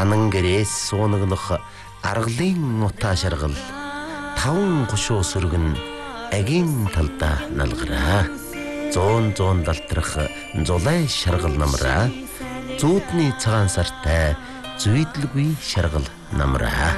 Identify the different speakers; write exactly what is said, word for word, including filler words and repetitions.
Speaker 1: ханан гэрээс суунаглах аргалын утаа шаргал таван гушуу сүргэн агийн талдаа налгараа. Зуун зуун далтрах зулай шаргал намраа. Зүүдний цагаан сартай зүйдлгүй шаргал намраа.